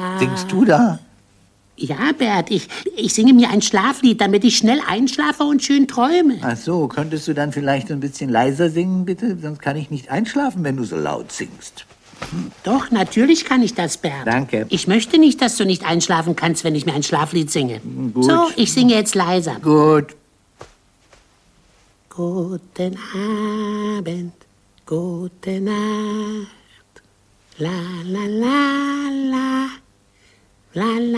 Singst du da? Ja, Bert, ich singe mir ein Schlaflied, damit ich schnell einschlafe und schön träume. Ach so, könntest du dann vielleicht ein bisschen leiser singen, bitte? Sonst kann ich nicht einschlafen, wenn du so laut singst. Doch, natürlich kann ich das, Bert. Danke. Ich möchte nicht, dass du nicht einschlafen kannst, wenn ich mir ein Schlaflied singe. Gut. So, ich singe jetzt leiser. Gut. Guten Abend, gute Nacht. La la la la, la la.